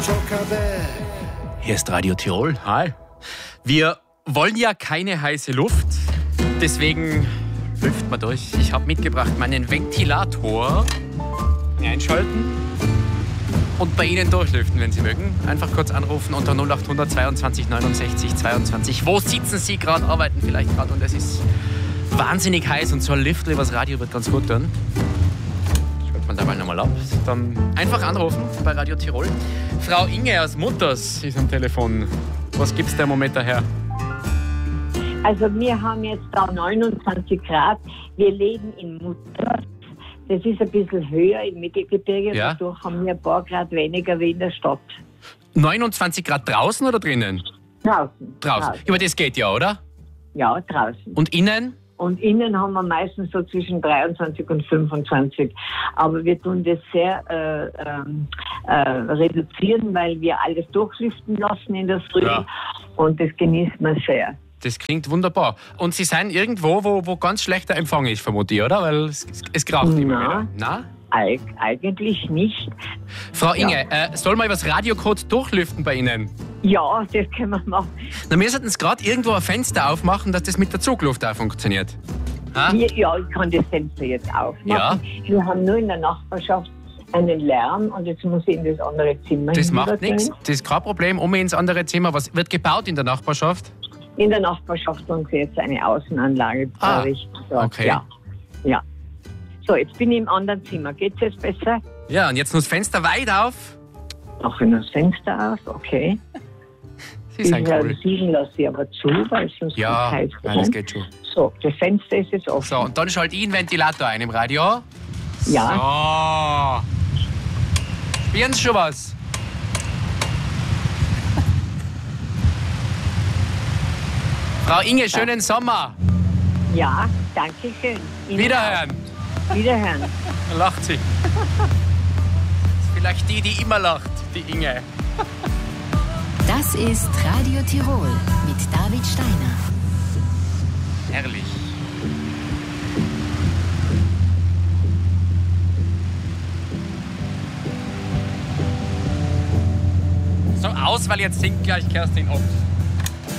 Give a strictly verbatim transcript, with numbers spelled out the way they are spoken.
Hier ist Radio Tirol. Hi. Wir wollen ja keine heiße Luft, deswegen lüften wir durch. Ich habe mitgebracht meinen Ventilator. Einschalten und bei Ihnen durchlüften, wenn Sie mögen. Einfach kurz anrufen unter null acht hundert zweiundzwanzig neunundsechzig zweiundzwanzig. Wo sitzen Sie gerade, arbeiten vielleicht gerade und es ist wahnsinnig heiß und so ein Lüftel übers Radio wird ganz gut tun. Schaut man da mal nochmal ab. Dann einfach anrufen bei Radio Tirol. Frau Inge aus Mutters ist am Telefon. Was gibt's da im Moment daher? Also wir haben jetzt da neunundzwanzig Grad. Wir leben in Mutters. Das ist ein bisschen höher im Mittelgebirge. Ja. Dadurch haben wir ein paar Grad weniger wie in der Stadt. neunundzwanzig Grad draußen oder drinnen? Draußen. Draußen. Draußen. Aber das geht ja, oder? Ja, draußen. Und innen? Und innen haben wir meistens so zwischen dreiundzwanzig und fünfundzwanzig. Aber wir tun das sehr äh, ähm, äh, reduzieren, weil wir alles durchlüften lassen in der Früh. Ja. Und das genießt man sehr. Das klingt wunderbar. Und Sie sind irgendwo, wo, wo ganz schlechter Empfang ist, vermute ich, oder? Weil es, es kracht immer Na. wieder. Na? Eig eigentlich nicht. Frau Inge, Ja. äh, soll mal übers Radiocode durchlüften bei Ihnen? Ja, das können wir machen. Na, wir sollten gerade irgendwo ein Fenster aufmachen, dass das mit der Zugluft auch funktioniert. Ha? Wir, ja, ich kann das Fenster jetzt aufmachen. Wir haben nur in der Nachbarschaft einen Lärm und jetzt muss ich in das andere Zimmer Das macht hinübergehen. nichts. Das ist kein Problem. Um ins andere Zimmer. Was wird gebaut in der Nachbarschaft? In der Nachbarschaft tun sie jetzt eine Außenanlage Ah, errichten. dort. okay. Ja. ja. So, jetzt bin ich im anderen Zimmer. Geht's jetzt besser? Ja, und jetzt nur das Fenster weit auf. Noch in das Fenster auf, okay. Sie sind Die cool. Sieben lasse ich aber zu, weil sonst Ja, wird es heiß nein, das sein. geht schon. So, das Fenster ist jetzt offen. So, und dann schalte ich einen Ventilator ein im Radio. Ja. So. Spüren Sie schon was? Frau Inge, schönen Sommer. Ja, danke schön. Ihnen Wiederhören. auch. Wiederhören. Da lacht sie. Ist vielleicht die, die immer lacht, die Inge. Das ist Radio Tirol mit David Steiner. Herrlich. So aus, weil jetzt singt gleich Kerstin Ott.